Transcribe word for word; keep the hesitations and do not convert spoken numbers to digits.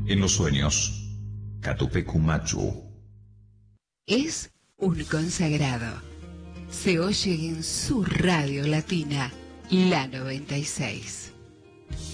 En los sueños, Catupecu Machu. Es un consagrado. Se oye en su radio latina, la noventa y seis.